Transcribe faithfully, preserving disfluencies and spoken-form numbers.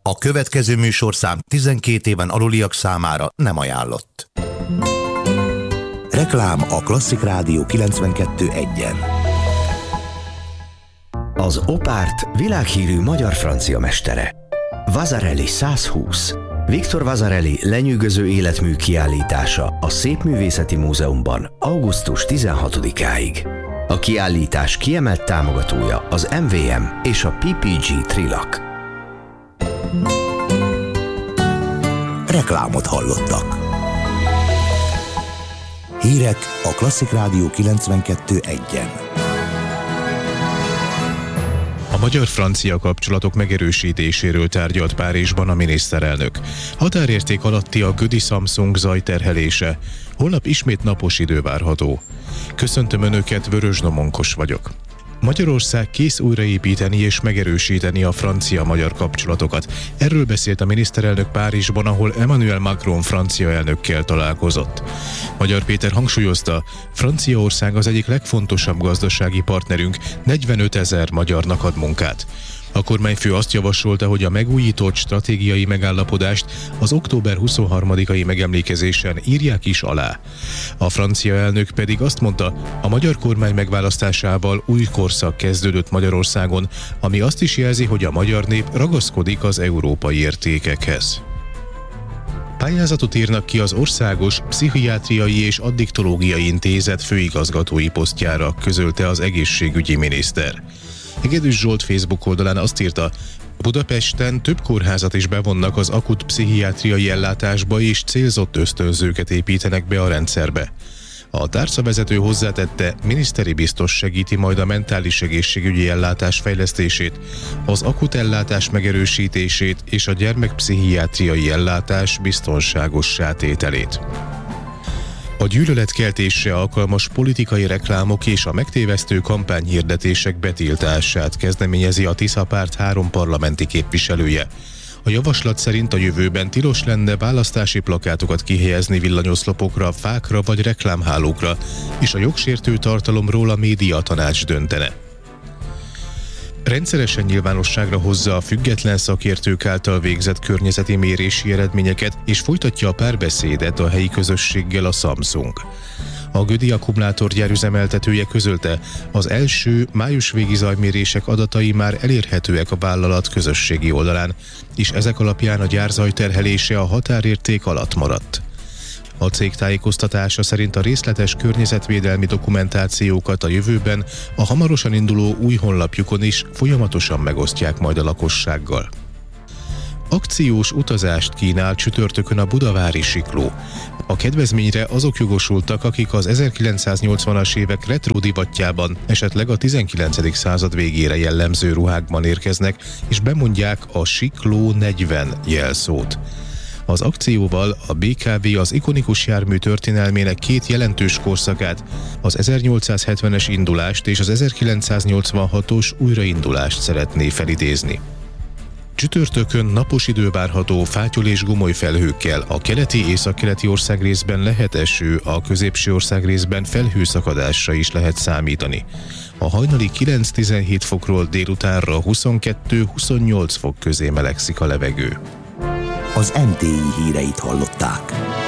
A következő műsorszám tizenkét éven aluliak számára nem ajánlott. Reklám a Klasszik Rádió kilencvenkettő egyen. Az Opárt világhírű magyar-francia mestere. Vasarely száz húsz. Viktor Vasarely lenyűgöző életmű kiállítása a Szépművészeti Múzeumban augusztus tizenhatodikáig. A kiállítás kiemelt támogatója az em vé em és a pé pé gé Trilak. Reklámot hallottak. Hírek a Klasszik Rádió kilencvenkettő egyen. A magyar-francia kapcsolatok megerősítéséről tárgyalt Párizsban a miniszterelnök. Határérték alatti a Gödi Samsung zajterhelése. Holnap ismét napos idő várható. Köszöntöm Önöket, Vörös Domonkos vagyok. Magyarország kész újraépíteni és megerősíteni a francia-magyar kapcsolatokat. Erről beszélt a miniszterelnök Párizsban, ahol Emmanuel Macron francia elnökkel találkozott. Magyar Péter hangsúlyozta, Franciaország az egyik legfontosabb gazdasági partnerünk, negyvenötezer magyarnak ad munkát. A kormányfő azt javasolta, hogy a megújított stratégiai megállapodást az október huszonharmadikai megemlékezésen írják is alá. A francia elnök pedig azt mondta, a magyar kormány megválasztásával új korszak kezdődött Magyarországon, ami azt is jelzi, hogy a magyar nép ragaszkodik az európai értékekhez. Pályázatot írnak ki az Országos Pszichiátriai és Addiktológiai Intézet főigazgatói posztjára, közölte az egészségügyi miniszter. Hegedűs Zsolt Facebook oldalán azt írta, Budapesten több kórházat is bevonnak az akut pszichiátriai ellátásba és célzott ösztönzőket építenek be a rendszerbe. A tárcavezető hozzátette, miniszteri biztos segíti majd a mentális egészségügyi ellátás fejlesztését, az akut ellátás megerősítését és a gyermekpszichiátriai ellátás biztonságossá tételét. A gyűlöletkeltésre alkalmas politikai reklámok és a megtévesztő kampányhirdetések betiltását kezdeményezi a Tisza Párt három parlamenti képviselője. A javaslat szerint a jövőben tilos lenne választási plakátokat kihelyezni villanyoszlopokra, fákra vagy reklámhálókra, és a jogsértő tartalomról a médiatanács döntene. Rendszeresen nyilvánosságra hozza a független szakértők által végzett környezeti mérési eredményeket, és folytatja a párbeszédet a helyi közösséggel a Samsung. A Gödi akkumulátorgyár üzemeltetője közölte, az első május végi zajmérések adatai már elérhetőek a vállalat közösségi oldalán, és ezek alapján a gyár zajterhelése a határérték alatt maradt. A cég tájékoztatása szerint a részletes környezetvédelmi dokumentációkat a jövőben a hamarosan induló új honlapjukon is folyamatosan megosztják majd a lakossággal. Akciós utazást kínál csütörtökön a budavári sikló. A kedvezményre azok jogosultak, akik az ezerkilencszáznyolcvanas évek retro divatjában, esetleg a tizenkilencedik század végére jellemző ruhákban érkeznek, és bemondják a Sikló negyven jelszót. Az akcióval a bé ká vé az ikonikus jármű történelmének két jelentős korszakát, az ezernyolcszázhetvenes indulást és az ezerkilencszáznyolcvanhatos újraindulást szeretné felidézni. Csütörtökön napos idő várható fátyol és gomoly felhőkkel, a keleti északkeleti országrészben lehet eső, a középső országrészben felhőszakadásra is lehet számítani. A hajnali kilenc-tizenhét fokról délutánra huszonkettő-huszonnyolc fok közé melegszik a levegő. Az em té i híreit hallották.